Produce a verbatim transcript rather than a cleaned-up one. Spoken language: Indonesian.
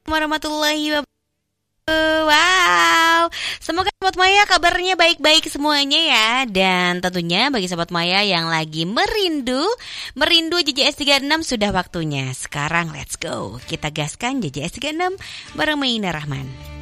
warahmatullahi wabarakatuh. Wow, semoga Sobat Maya kabarnya baik-baik semuanya ya. Dan tentunya bagi Sobat Maya yang lagi merindu Merindu J J S tiga enam sudah waktunya. Sekarang let's go, kita gaskan J J S tiga enam bareng Maina Rahman.